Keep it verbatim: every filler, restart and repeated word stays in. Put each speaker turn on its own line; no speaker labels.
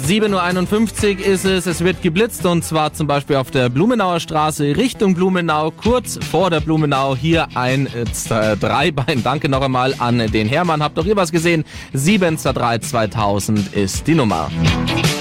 sieben Uhr einundfünfzig ist es, es wird geblitzt und zwar zum Beispiel auf der Blumenauer Straße Richtung Blumenau, kurz vor der Blumenau, hier ein äh, Dreibein. Danke noch einmal an den Hermann. Habt doch ihr was gesehen? sieben zwei drei zweitausend ist die Nummer.